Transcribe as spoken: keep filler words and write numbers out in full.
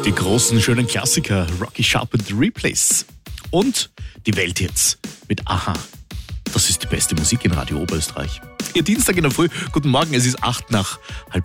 Die großen, schönen Klassiker, Rocky Sharp and the Replays. Und die Welthits mit Aha. Das ist die beste Musik in Radio Oberösterreich. Ihr Dienstag in der Früh. Guten Morgen, es ist acht nach halb